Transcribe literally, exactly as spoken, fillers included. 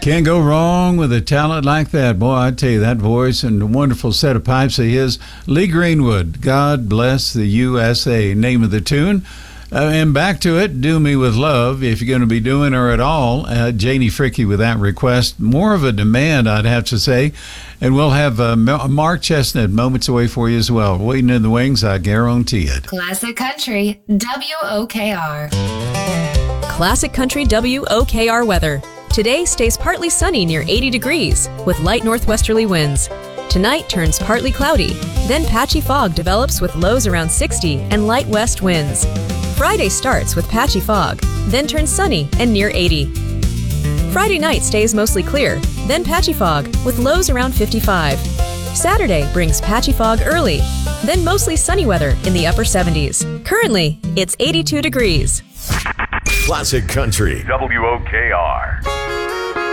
Can't go wrong with a talent like that. Boy, I tell you, that voice and the wonderful set of pipes of his. Lee Greenwood, God Bless the U S A, name of the tune. Uh, and back to it, Do Me With Love, if you're going to be doing her at all. Uh, Janie Fricke with that request. More of a demand, I'd have to say. And we'll have uh, Mark Chestnut moments away for you as well. Waiting in the wings, I guarantee it. Classic Country, W O K R. Classic Country W O K R weather. Today stays partly sunny near eighty degrees with light northwesterly winds. Tonight turns partly cloudy, then patchy fog develops with lows around sixty and light west winds. Friday starts with patchy fog, then turns sunny and near eighty. Friday night stays mostly clear, then patchy fog with lows around fifty-five. Saturday brings patchy fog early, then mostly sunny weather in the upper seventies. Currently, it's eighty-two degrees. Classic Country, W O K R.